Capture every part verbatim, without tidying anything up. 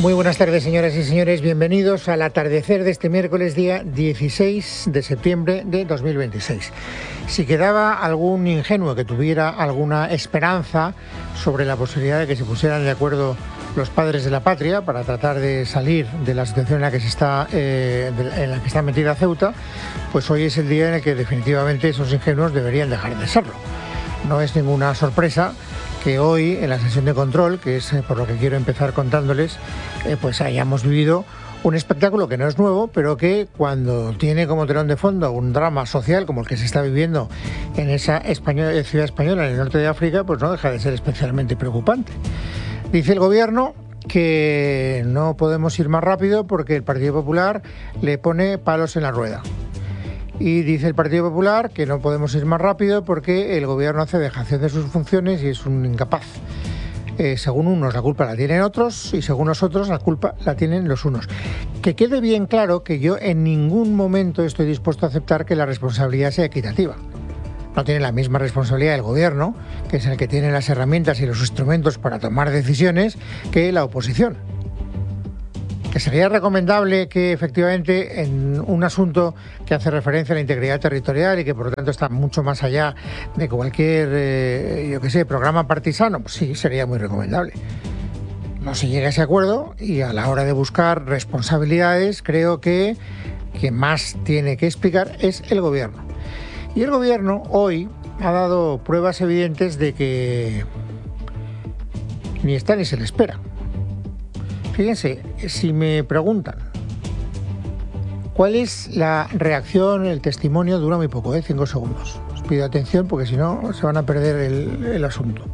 Muy buenas tardes, señoras y señores. Bienvenidos al atardecer de este miércoles, día dieciséis de septiembre de dos mil veintiséis. Si quedaba algún ingenuo que tuviera alguna esperanza sobre la posibilidad de que se pusieran de acuerdo los padres de la patria para tratar de salir de la situación en la que se está eh, en la que está metida Ceuta, pues hoy es el día en el que definitivamente esos ingenuos deberían dejar de serlo. No es ninguna sorpresa que hoy, en la sesión de control, que es por lo que quiero empezar contándoles, eh, pues hayamos vivido un espectáculo que no es nuevo, pero que cuando tiene como telón de fondo un drama social como el que se está viviendo en esa español, ciudad española en el norte de África, pues no deja de ser especialmente preocupante. Dice el gobierno que no podemos ir más rápido porque el Partido Popular le pone palos en la rueda. Y dice el Partido Popular que no podemos ir más rápido porque el gobierno hace dejación de sus funciones y es un incapaz. Eh, según unos la culpa la tienen otros y según nosotros la culpa la tienen los unos. Que quede bien claro que yo en ningún momento estoy dispuesto a aceptar que la responsabilidad sea equitativa. No tiene la misma responsabilidad el gobierno, que es el que tiene las herramientas y los instrumentos para tomar decisiones, que la oposición. Que sería recomendable que efectivamente en un asunto que hace referencia a la integridad territorial y que por lo tanto está mucho más allá de cualquier, eh, yo qué sé, programa partisano, pues sí, sería muy recomendable. No se llega a ese acuerdo y a la hora de buscar responsabilidades creo que quien más tiene que explicar es el gobierno. Y el gobierno hoy ha dado pruebas evidentes de que ni está ni se le espera. Fíjense, si me preguntan cuál es la reacción, el testimonio, dura muy poco, ¿eh? cinco segundos. Os pido atención porque si no se van a perder el, el asunto.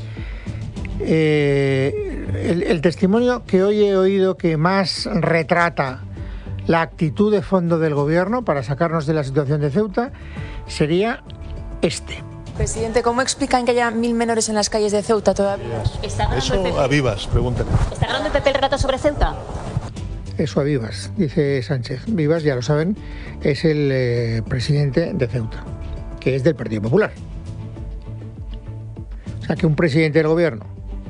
Eh, el, el testimonio que hoy he oído que más retrata la actitud de fondo del gobierno para sacarnos de la situación de Ceuta sería este. Presidente, ¿cómo explican que haya mil menores en las calles de Ceuta todavía? Eso a vivas, pregúntale. ¿Está ganando el P P el relato sobre Ceuta? Eso a vivas, dice Sánchez. Vivas, ya lo saben, es el eh, presidente de Ceuta, que es del Partido Popular. O sea, que un presidente del gobierno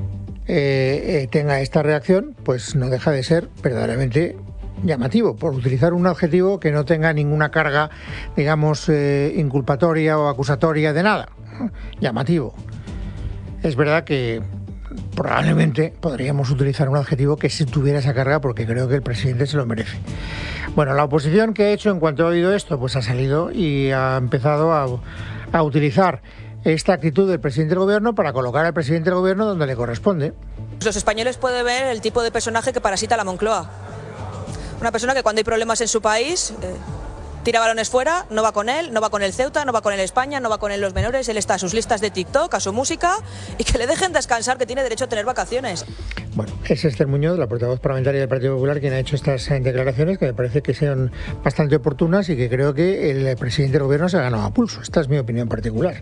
eh, eh, tenga esta reacción, pues no deja de ser verdaderamente llamativo, por utilizar un adjetivo que no tenga ninguna carga, digamos, eh, inculpatoria o acusatoria de nada. Llamativo. Es verdad que probablemente podríamos utilizar un adjetivo que sí tuviera esa carga porque creo que el presidente se lo merece. Bueno, la oposición que ha hecho en cuanto ha oído esto, pues ha salido y ha empezado a, a utilizar esta actitud del presidente del gobierno para colocar al presidente del gobierno donde le corresponde. Los españoles pueden ver el tipo de personaje que parasita la Moncloa. Una persona que cuando hay problemas en su país eh, tira balones fuera, no va con él, no va con el Ceuta, no va con el España, no va con él los menores, él está a sus listas de TikTok, a su música y que le dejen descansar, que tiene derecho a tener vacaciones. Bueno, es Esther Muñoz, la portavoz parlamentaria del Partido Popular, quien ha hecho estas declaraciones que me parece que son bastante oportunas y que creo que el presidente del gobierno se ha ganado a pulso. Esta es mi opinión particular.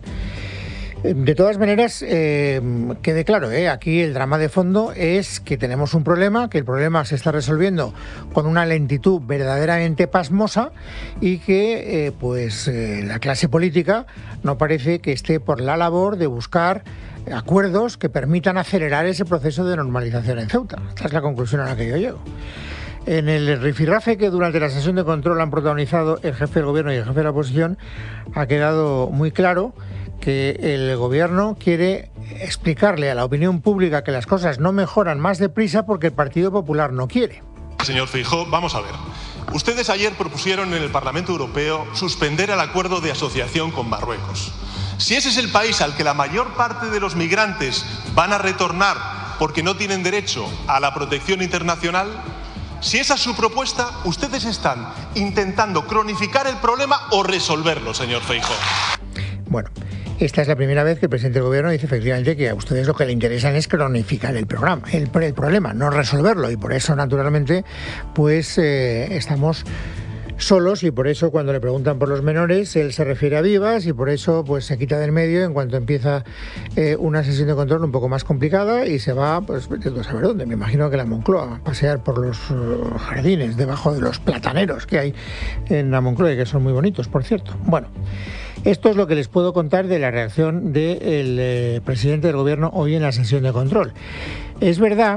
De todas maneras, eh, quede claro, eh, aquí el drama de fondo es que tenemos un problema, que el problema se está resolviendo con una lentitud verdaderamente pasmosa y que eh, pues eh, la clase política no parece que esté por la labor de buscar acuerdos que permitan acelerar ese proceso de normalización en Ceuta. Esta es la conclusión a la que yo llego. En el rifirrafe que durante la sesión de control han protagonizado el jefe del gobierno y el jefe de la oposición, ha quedado muy claro que el gobierno quiere explicarle a la opinión pública que las cosas no mejoran más deprisa porque el Partido Popular no quiere. Señor Feijóo, vamos a ver. Ustedes ayer propusieron en el Parlamento Europeo suspender el acuerdo de asociación con Marruecos. Si ese es el país al que la mayor parte de los migrantes van a retornar porque no tienen derecho a la protección internacional, si esa es su propuesta, ustedes están intentando cronificar el problema o resolverlo, señor Feijóo. Bueno, esta es la primera vez que el presidente del gobierno dice efectivamente que a ustedes lo que le interesan es cronificar el programa, el, el problema, no resolverlo, y por eso naturalmente pues eh, estamos solos y por eso cuando le preguntan por los menores él se refiere a Vivas y por eso pues se quita del medio en cuanto empieza eh, una sesión de control un poco más complicada y se va pues a saber dónde, me imagino que la Moncloa, a pasear por los uh, jardines debajo de los plataneros que hay en la Moncloa y que son muy bonitos, por cierto. Bueno, esto es lo que les puedo contar de la reacción del eh, presidente del gobierno hoy en la sesión de control. Es verdad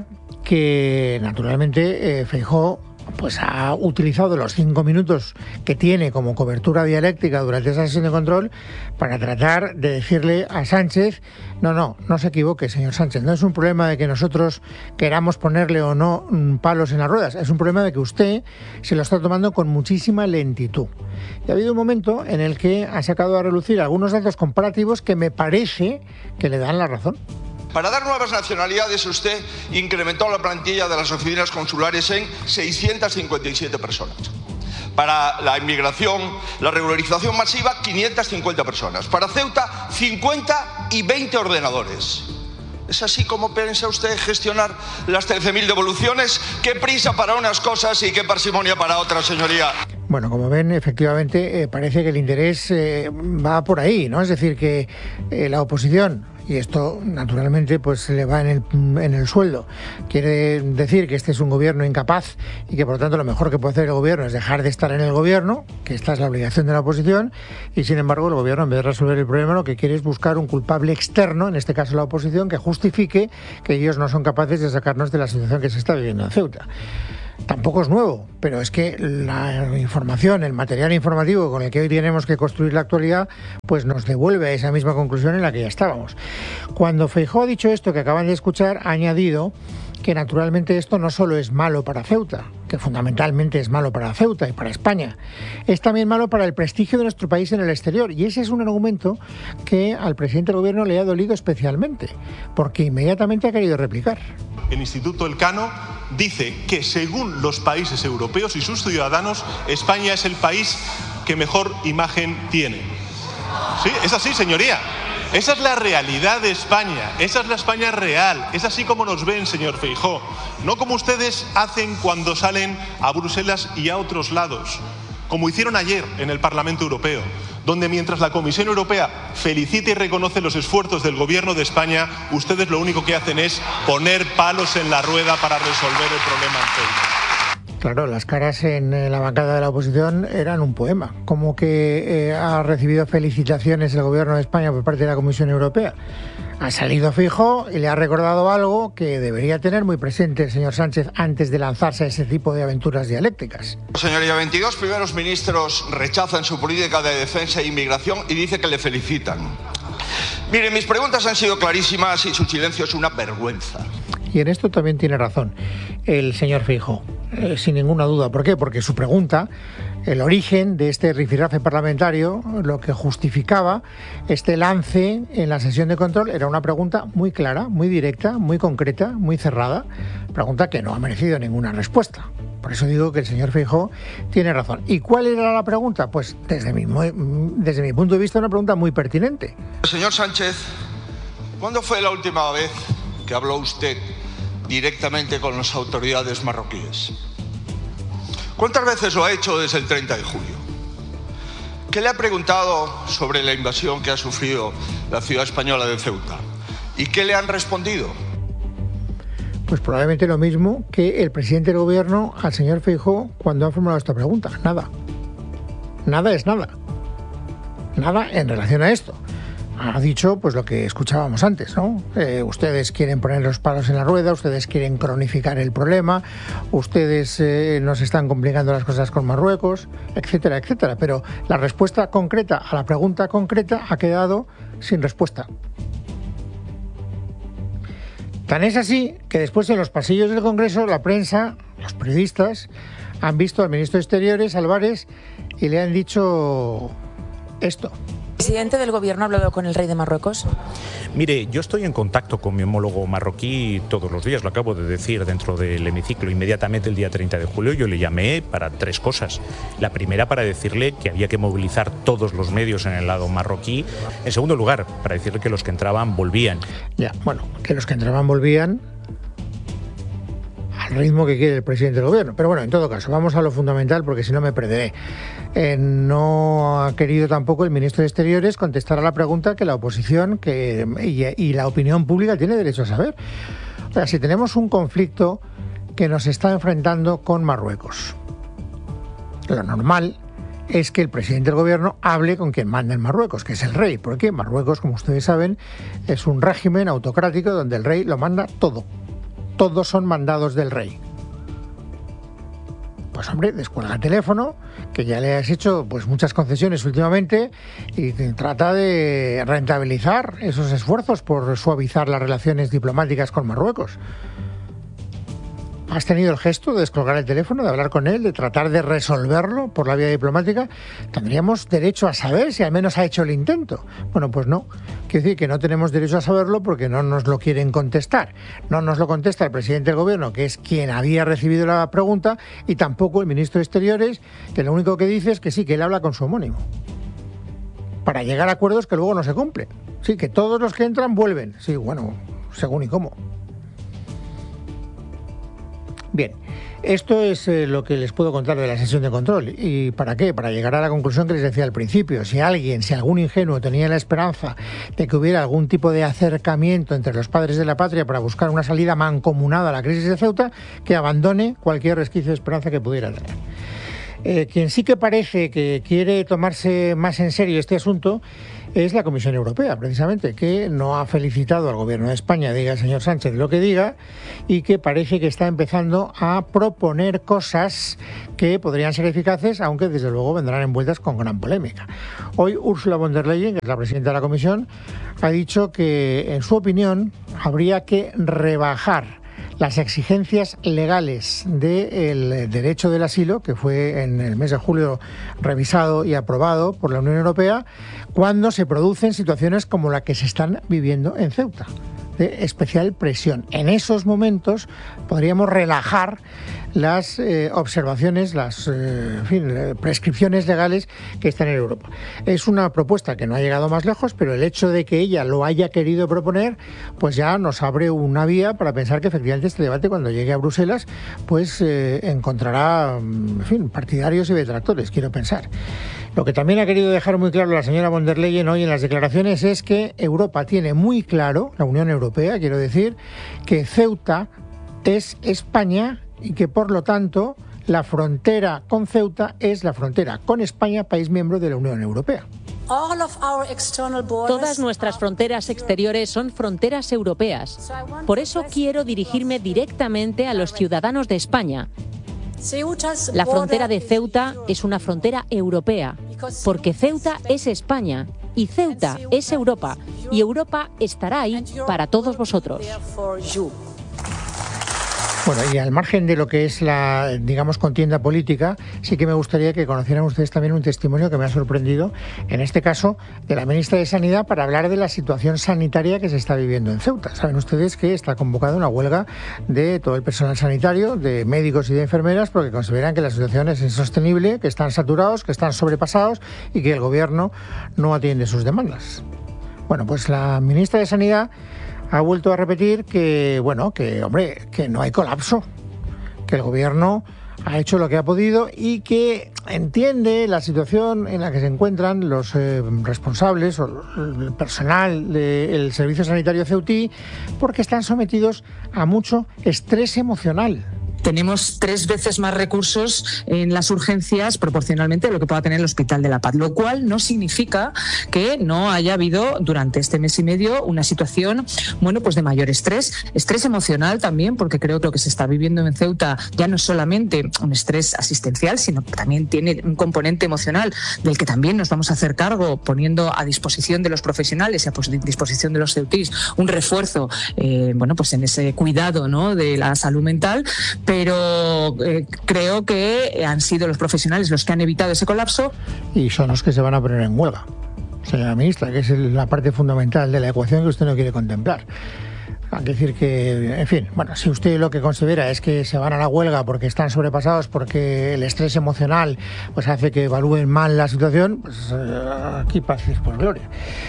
que naturalmente eh, Feijóo pues ha utilizado los cinco minutos que tiene como cobertura dialéctica durante esa sesión de control para tratar de decirle a Sánchez, no, no, no se equivoque, señor Sánchez, no es un problema de que nosotros queramos ponerle o no palos en las ruedas, es un problema de que usted se lo está tomando con muchísima lentitud. Y ha habido un momento en el que ha sacado a relucir algunos datos comparativos que me parece que le dan la razón. Para dar nuevas nacionalidades, usted incrementó la plantilla de las oficinas consulares en seiscientas cincuenta y siete personas. Para la inmigración, la regularización masiva, quinientas cincuenta personas. Para Ceuta, cincuenta y veinte ordenadores. ¿Es así como piensa usted gestionar las trece mil devoluciones? ¡Qué prisa para unas cosas y qué parsimonia para otras, señoría! Bueno, como ven, efectivamente, eh, parece que el interés eh, va por ahí, ¿no? Es decir, que eh, la oposición, y esto naturalmente pues se le va en el, en el sueldo, quiere decir que este es un gobierno incapaz y que por lo tanto lo mejor que puede hacer el gobierno es dejar de estar en el gobierno, que esta es la obligación de la oposición, y sin embargo el gobierno, en vez de resolver el problema, lo que quiere es buscar un culpable externo, en este caso la oposición, que justifique que ellos no son capaces de sacarnos de la situación que se está viviendo en Ceuta. Tampoco es nuevo, pero es que la información, el material informativo con el que hoy tenemos que construir la actualidad, pues nos devuelve a esa misma conclusión en la que ya estábamos. Cuando Feijóo ha dicho esto que acaban de escuchar, ha añadido que naturalmente esto no solo es malo para Ceuta, que fundamentalmente es malo para Ceuta y para España, es también malo para el prestigio de nuestro país en el exterior. Y ese es un argumento que al presidente del gobierno le ha dolido especialmente, porque inmediatamente ha querido replicar. El Instituto Elcano dice que según los países europeos y sus ciudadanos, España es el país que mejor imagen tiene. Sí, es así, señoría. Esa es la realidad de España, esa es la España real, es así como nos ven, señor Feijóo, no como ustedes hacen cuando salen a Bruselas y a otros lados, como hicieron ayer en el Parlamento Europeo, donde mientras la Comisión Europea felicita y reconoce los esfuerzos del Gobierno de España, ustedes lo único que hacen es poner palos en la rueda para resolver el problema en Ceuta. Claro, las caras en la bancada de la oposición eran un poema, como que eh, ha recibido felicitaciones el Gobierno de España por parte de la Comisión Europea. Ha salido Feijóo y le ha recordado algo que debería tener muy presente el señor Sánchez antes de lanzarse a ese tipo de aventuras dialécticas. Señoría, veintidós primeros ministros rechazan su política de defensa e inmigración y dice que le felicitan. Mire, mis preguntas han sido clarísimas y su silencio es una vergüenza. Y en esto también tiene razón el señor Feijóo, eh, sin ninguna duda. ¿Por qué? Porque su pregunta, el origen de este rifirrafe parlamentario, lo que justificaba este lance en la sesión de control, era una pregunta muy clara, muy directa, muy concreta, muy cerrada, pregunta que no ha merecido ninguna respuesta. Por eso digo que el señor Feijóo tiene razón. ¿Y cuál era la pregunta? Pues desde mi, desde mi punto de vista una pregunta muy pertinente. Señor Sánchez, ¿cuándo fue la última vez que habló usted directamente con las autoridades marroquíes? ¿Cuántas veces lo ha hecho desde el treinta de julio? ¿Qué le ha preguntado sobre la invasión que ha sufrido la ciudad española de Ceuta? ¿Y qué le han respondido? Pues probablemente lo mismo que el presidente del gobierno al señor Feijóo cuando ha formulado esta pregunta. Nada. Nada es nada. Nada en relación a esto. Ha dicho pues lo que escuchábamos antes, ¿no? Eh, ustedes quieren poner los palos en la rueda, ustedes quieren cronificar el problema, ustedes eh, nos están complicando las cosas con Marruecos, etcétera, etcétera. Pero la respuesta concreta a la pregunta concreta ha quedado sin respuesta. Tan es así que después en los pasillos del Congreso la prensa, los periodistas, han visto al ministro de Exteriores, Álvarez, y le han dicho esto. ¿El presidente del gobierno ha hablado con el rey de Marruecos? Mire, yo estoy en contacto con mi homólogo marroquí todos los días, lo acabo de decir dentro del hemiciclo. Inmediatamente el día treinta de julio yo le llamé para tres cosas. La primera, para decirle que había que movilizar todos los medios en el lado marroquí. En segundo lugar, para decirle que los que entraban volvían. Ya, bueno, que los que entraban volvían al ritmo que quiere el presidente del gobierno. Pero bueno, en todo caso, vamos a lo fundamental porque si no me perderé. Eh, no ha querido tampoco el ministro de Exteriores contestar a la pregunta que la oposición que, y, y la opinión pública tiene derecho a saber. O sea, si tenemos un conflicto que nos está enfrentando con Marruecos, lo normal es que el presidente del gobierno hable con quien manda en Marruecos, que es el rey, porque Marruecos, como ustedes saben, es un régimen autocrático donde el rey lo manda todo. todos son mandados del rey. Pues hombre, descuelga el teléfono, que ya le has hecho pues muchas concesiones últimamente, y trata de rentabilizar esos esfuerzos por suavizar las relaciones diplomáticas con Marruecos. ¿Has tenido el gesto de descolgar el teléfono, de hablar con él, de tratar de resolverlo por la vía diplomática? Tendríamos derecho a saber si al menos ha hecho el intento. Bueno, pues no. Quiero decir que no tenemos derecho a saberlo porque no nos lo quieren contestar. No nos lo contesta el presidente del gobierno, que es quien había recibido la pregunta, y tampoco el ministro de Exteriores, que lo único que dice es que sí, que él habla con su homónimo. Para llegar a acuerdos que luego no se cumplen. Sí, que todos los que entran vuelven. Sí, bueno, según y cómo. Bien, esto es eh, lo que les puedo contar de la sesión de control. ¿Y para qué? Para llegar a la conclusión que les decía al principio. Si alguien, si algún ingenuo tenía la esperanza de que hubiera algún tipo de acercamiento entre los padres de la patria para buscar una salida mancomunada a la crisis de Ceuta, que abandone cualquier resquicio de esperanza que pudiera tener. Eh, quien sí que parece que quiere tomarse más en serio este asunto es la Comisión Europea, precisamente, que no ha felicitado al gobierno de España, diga el señor Sánchez lo que diga, y que parece que está empezando a proponer cosas que podrían ser eficaces, aunque desde luego vendrán envueltas con gran polémica. Hoy Ursula von der Leyen, que es la presidenta de la Comisión, ha dicho que, en su opinión, habría que rebajar las exigencias legales del derecho del asilo, que fue en el mes de julio revisado y aprobado por la Unión Europea, cuando se producen situaciones como la que se están viviendo en Ceuta, de especial presión. En esos momentos podríamos relajar las eh, observaciones, las eh, en fin, prescripciones legales que están en Europa. Es una propuesta que no ha llegado más lejos, pero el hecho de que ella lo haya querido proponer, pues ya nos abre una vía para pensar que efectivamente este debate, cuando llegue a Bruselas, pues eh, encontrará, en fin, partidarios y detractores, quiero pensar. Lo que también ha querido dejar muy claro la señora von der Leyen hoy en las declaraciones es que Europa tiene muy claro, la Unión Europea, quiero decir, que Ceuta es España y que, por lo tanto, la frontera con Ceuta es la frontera con España, país miembro de la Unión Europea. Todas nuestras fronteras exteriores son fronteras europeas. Por eso quiero dirigirme directamente a los ciudadanos de España. La frontera de Ceuta es una frontera europea, porque Ceuta es España y Ceuta es Europa, y Europa estará ahí para todos vosotros. Bueno, y al margen de lo que es la, digamos, contienda política, sí que me gustaría que conocieran ustedes también un testimonio que me ha sorprendido, en este caso, de la ministra de Sanidad, para hablar de la situación sanitaria que se está viviendo en Ceuta. Saben ustedes que está convocada una huelga de todo el personal sanitario, de médicos y de enfermeras, porque consideran que la situación es insostenible, que están saturados, que están sobrepasados y que el gobierno no atiende sus demandas. Bueno, pues la ministra de Sanidad ha vuelto a repetir que, bueno, que, hombre, que no hay colapso, que el gobierno ha hecho lo que ha podido y que entiende la situación en la que se encuentran los eh, responsables o el personal del servicio sanitario ceutí, porque están sometidos a mucho estrés emocional. Tenemos tres veces más recursos en las urgencias proporcionalmente a lo que pueda tener el Hospital de la Paz, lo cual no significa que no haya habido durante este mes y medio una situación, bueno, pues de mayor estrés, estrés emocional también, porque creo que lo que se está viviendo en Ceuta ya no es solamente un estrés asistencial, sino que también tiene un componente emocional del que también nos vamos a hacer cargo, poniendo a disposición de los profesionales y a disposición de los ceutís un refuerzo, eh, bueno, pues en ese cuidado, ¿no?, de la salud mental. Pero eh, creo que han sido los profesionales los que han evitado ese colapso. Y son los que se van a poner en huelga, señora ministra, que es la parte fundamental de la ecuación que usted no quiere contemplar. Hay que decir que, en fin, bueno, si usted lo que considera es que se van a la huelga porque están sobrepasados, porque el estrés emocional pues hace que evalúen mal la situación, pues eh, aquí pases por gloria.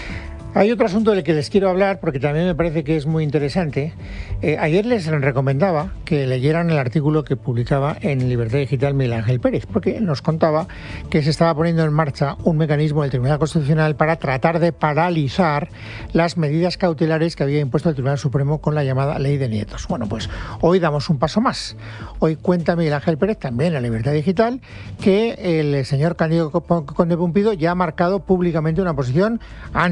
Hay otro asunto del que les quiero hablar porque también me parece que es muy interesante. Eh, ayer les recomendaba que leyeran el artículo que publicaba en Libertad Digital Miguel Ángel Pérez, porque nos contaba que se estaba poniendo en marcha un mecanismo del Tribunal Constitucional para tratar de paralizar las medidas cautelares que había impuesto el Tribunal Supremo con la llamada Ley de Nietos. Bueno, pues hoy damos un paso más. Hoy cuenta Miguel Ángel Pérez, también en Libertad Digital, que el señor Cándido Conde Pumpido ya ha marcado públicamente una posición ante los magistrados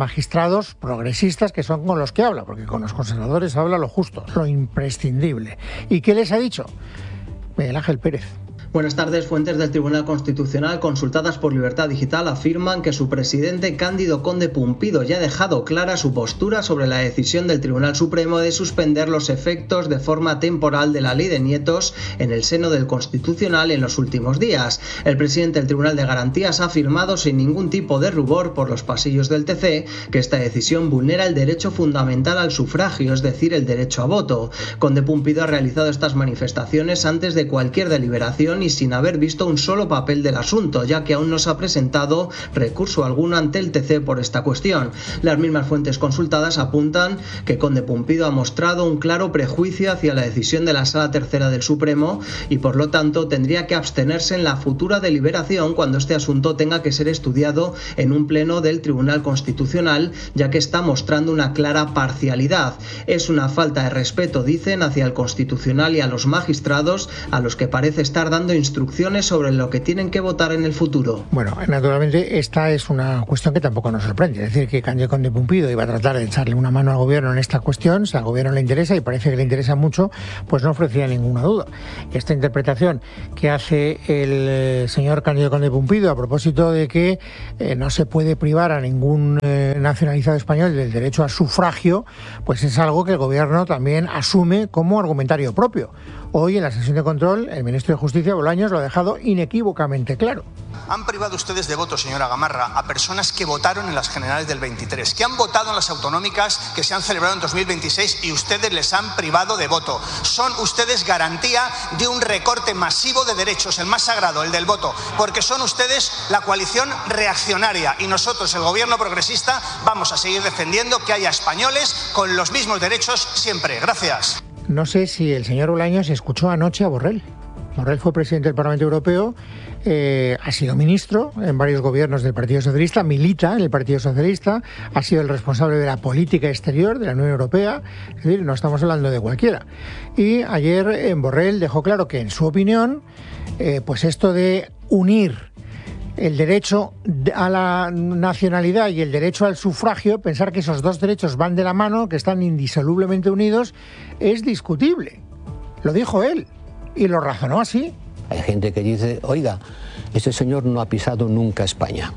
magistrados progresistas que son con los que habla, porque con los conservadores habla lo justo, lo imprescindible. ¿Y qué les ha dicho? Miguel Ángel Pérez. Buenas tardes. Fuentes del Tribunal Constitucional consultadas por Libertad Digital afirman que su presidente Cándido Conde Pumpido ya ha dejado clara su postura sobre la decisión del Tribunal Supremo de suspender los efectos de forma temporal de la ley de nietos en el seno del Constitucional en los últimos días. El presidente del Tribunal de Garantías ha afirmado sin ningún tipo de rubor por los pasillos del T C que esta decisión vulnera el derecho fundamental al sufragio, es decir, el derecho a voto. Conde Pumpido ha realizado estas manifestaciones antes de cualquier deliberación y sin haber visto un solo papel del asunto, ya que aún no se ha presentado recurso alguno ante el T C por esta cuestión. Las mismas fuentes consultadas apuntan que Conde Pumpido ha mostrado un claro prejuicio hacia la decisión de la Sala Tercera del Supremo y por lo tanto tendría que abstenerse en la futura deliberación cuando este asunto tenga que ser estudiado en un pleno del Tribunal Constitucional, ya que está mostrando una clara parcialidad. Es una falta de respeto, dicen, hacia el Constitucional y a los magistrados, a los que parece estar dando instrucciones sobre lo que tienen que votar en el futuro. Bueno, naturalmente esta es una cuestión que tampoco nos sorprende. Es decir, que Cándido Conde Pumpido iba a tratar de echarle una mano al gobierno en esta cuestión. Si al gobierno le interesa, y parece que le interesa mucho, pues no ofrecía ninguna duda. Esta interpretación que hace el eh, señor Cándido Conde Pumpido a propósito de que eh, no se puede privar a ningún eh, nacionalizado español del derecho a sufragio, pues es algo que el gobierno también asume como argumentario propio. Hoy, en la sesión de control, el ministro de Justicia, Bolaños, lo ha dejado inequívocamente claro. Han privado ustedes de voto, señora Gamarra, a personas que votaron en las generales del veintitrés, que han votado en las autonómicas que se han celebrado en dos mil veintiséis y ustedes les han privado de voto. Son ustedes garantía de un recorte masivo de derechos, el más sagrado, el del voto, porque son ustedes la coalición reaccionaria y nosotros, el gobierno progresista, vamos a seguir defendiendo que haya españoles con los mismos derechos siempre. Gracias. No sé si el señor Bolaños escuchó anoche a Borrell. Borrell fue presidente del Parlamento Europeo, eh, ha sido ministro en varios gobiernos del Partido Socialista, milita en el Partido Socialista, ha sido el responsable de la política exterior de la Unión Europea, es decir, no estamos hablando de cualquiera. Y ayer eh, Borrell dejó claro que, en su opinión, eh, pues esto de unir el derecho a la nacionalidad y el derecho al sufragio, pensar que esos dos derechos van de la mano, que están indisolublemente unidos, es discutible. Lo dijo él y lo razonó así. Hay gente que dice, oiga, este señor no ha pisado nunca España,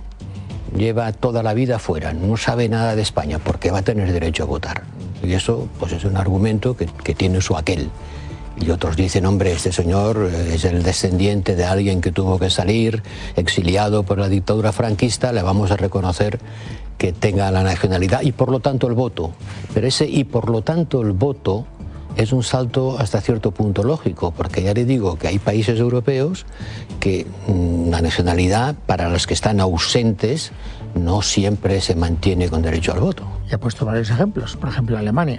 lleva toda la vida fuera, no sabe nada de España, ¿por qué va a tener derecho a votar? Y eso pues es un argumento que, que tiene su aquel. Y otros dicen, hombre, este señor es el descendiente de alguien que tuvo que salir, exiliado por la dictadura franquista, le vamos a reconocer que tenga la nacionalidad y por lo tanto el voto. Pero ese y por lo tanto el voto es un salto hasta cierto punto lógico, porque ya le digo que hay países europeos que mmm, la nacionalidad para los que están ausentes no siempre se mantiene con derecho al voto. Y he puesto varios ejemplos, por ejemplo Alemania,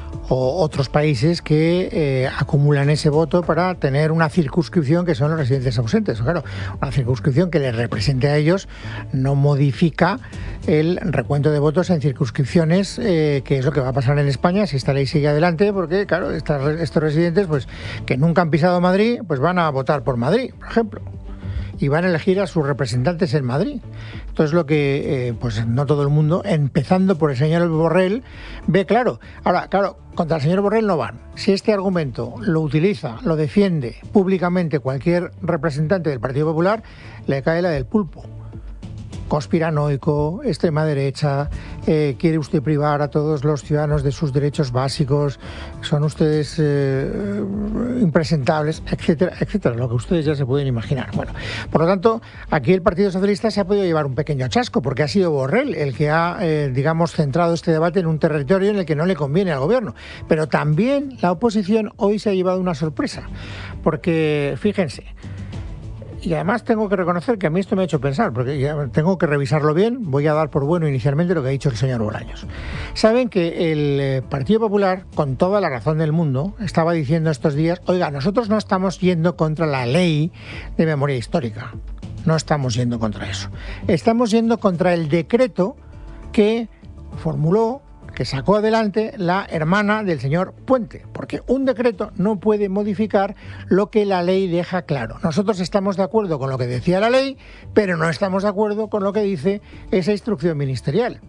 o otros países que eh, acumulan ese voto para tener una circunscripción que son los residentes ausentes. Claro, una circunscripción que les represente a ellos no modifica el recuento de votos en circunscripciones, eh, que es lo que va a pasar en España si esta ley sigue adelante, porque claro, estas, estos residentes pues que nunca han pisado Madrid, pues van a votar por Madrid, por ejemplo, y van a elegir a sus representantes en Madrid. Esto es lo que, eh, pues no todo el mundo, empezando por el señor Borrell, ve claro. Ahora, claro, contra el señor Borrell no van. Si este argumento lo utiliza, lo defiende públicamente cualquier representante del Partido Popular, le cae la del pulpo. Conspiranoico, extrema derecha, eh, quiere usted privar a todos los ciudadanos de sus derechos básicos, son ustedes eh, impresentables, etcétera, etcétera, lo que ustedes ya se pueden imaginar. Bueno, por lo tanto, aquí el Partido Socialista se ha podido llevar un pequeño chasco, porque ha sido Borrell el que ha, eh, digamos, centrado este debate en un territorio en el que no le conviene al gobierno. Pero también la oposición hoy se ha llevado una sorpresa, porque, fíjense, y además tengo que reconocer que a mí esto me ha hecho pensar, porque ya tengo que revisarlo bien. Voy a dar por bueno inicialmente lo que ha dicho el señor Bolaños. Saben que el Partido Popular, con toda la razón del mundo, estaba diciendo estos días, oiga, nosotros no estamos yendo contra la ley de memoria histórica. No estamos yendo contra eso. Estamos yendo contra el decreto que formuló, que sacó adelante la hermana del señor Puente, porque un decreto no puede modificar lo que la ley deja claro. Nosotros estamos de acuerdo con lo que decía la ley, pero no estamos de acuerdo con lo que dice esa instrucción ministerial.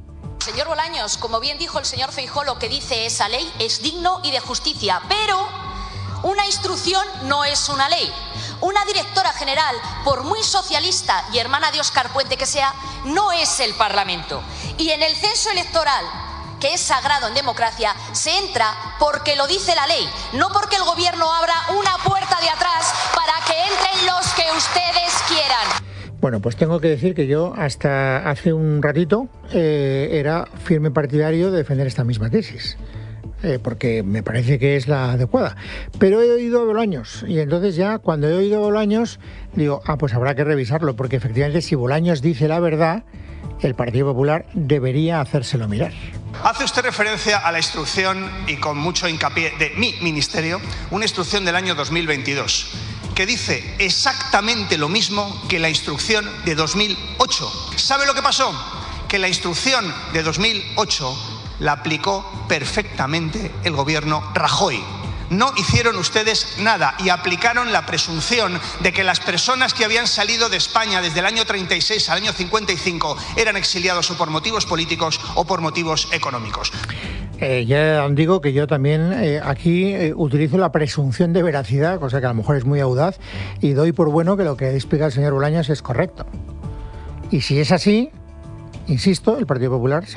Señor Bolaños, como bien dijo el señor Feijóo, lo que dice esa ley es digno y de justicia, pero una instrucción no es una ley. Una directora general, por muy socialista y hermana de Óscar Puente que sea, no es el Parlamento. Y en el censo electoral, que es sagrado en democracia, se entra porque lo dice la ley, no porque el gobierno abra una puerta de atrás para que entren los que ustedes quieran. Bueno, pues tengo que decir que yo hasta hace un ratito eh, era firme partidario de defender esta misma tesis. Eh, porque me parece que es la adecuada. Pero he oído a Bolaños y entonces ya cuando he oído a Bolaños digo, ah, pues habrá que revisarlo, porque efectivamente si Bolaños dice la verdad, el Partido Popular debería hacérselo mirar. Hace usted referencia a la instrucción, y con mucho hincapié, de mi ministerio, una instrucción del año dos mil veintidós, que dice exactamente lo mismo que la instrucción de dos mil ocho. ¿Sabe lo que pasó? Que la instrucción de dos mil ocho la aplicó perfectamente el gobierno Rajoy. No hicieron ustedes nada y aplicaron la presunción de que las personas que habían salido de España desde el año treinta y seis al año cincuenta y cinco eran exiliados o por motivos políticos o por motivos económicos. Eh, ya digo que yo también eh, aquí eh, utilizo la presunción de veracidad, cosa que a lo mejor es muy audaz, y doy por bueno que lo que explica el señor Bolaños es correcto. Y si es así, insisto, el Partido Popular